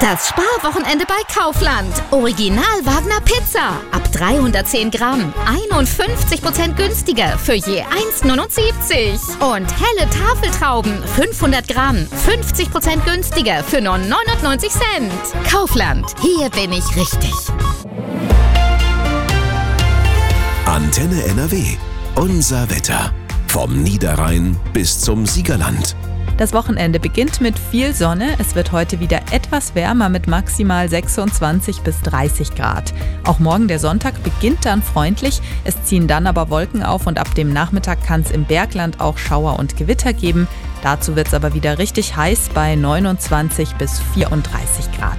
Das Sparwochenende bei Kaufland. Original Wagner Pizza. Ab 310 Gramm. 51% günstiger für je 1,79. Und helle Tafeltrauben. 500 Gramm. 50% günstiger für nur 99 Cent. Kaufland. Hier bin ich richtig. Antenne NRW. Unser Wetter. Vom Niederrhein bis zum Siegerland. Das Wochenende beginnt mit viel Sonne. Es wird heute wieder etwas wärmer mit maximal 26 bis 30 Grad. Auch morgen der Sonntag beginnt dann freundlich. Es ziehen dann aber Wolken auf und ab dem Nachmittag kann es im Bergland auch Schauer und Gewitter geben. Dazu wird es aber wieder richtig heiß bei 29 bis 34 Grad.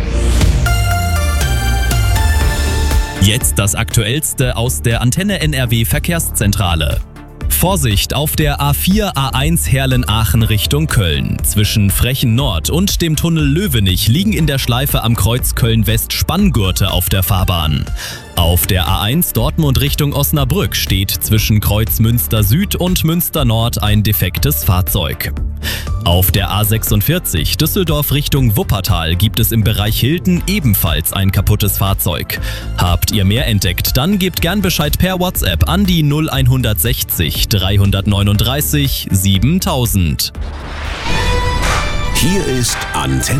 Jetzt das Aktuellste aus der Antenne NRW Verkehrszentrale. Vorsicht auf der A4 A1 Herlen-Aachen Richtung Köln. Zwischen Frechen Nord und dem Tunnel Löwenich liegen in der Schleife am Kreuz Köln-West Spanngurte auf der Fahrbahn. Auf der A1 Dortmund Richtung Osnabrück steht zwischen Kreuz Münster Süd und Münster Nord ein defektes Fahrzeug. Auf der A46 Düsseldorf Richtung Wuppertal gibt es im Bereich Hilden ebenfalls ein kaputtes Fahrzeug. Habt ihr mehr entdeckt, dann gebt gern Bescheid per WhatsApp an die 0160 339 7000. Hier ist Antenne.